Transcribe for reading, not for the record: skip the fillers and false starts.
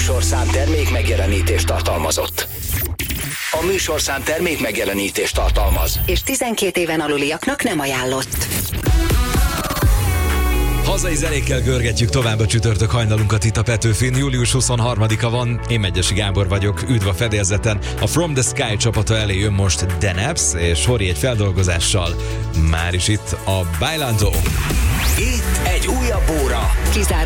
műsorszám termék megjelenítést tartalmazott. A műsorszám termék megjelenítést tartalmaz. És 12 éven aluliaknak nem ajánlott. Hazai zenékkel görgetjük tovább a csütörtök hajnalunkat itt a Petőfin. Július 23-a van, én Megyesi Gábor vagyok, üdv a fedélzeten. A From the Sky csapata elé jön most Deneps, és Hori egy feldolgozással. Már is itt a Bailando. Itt egy újabb óra. Kizárólag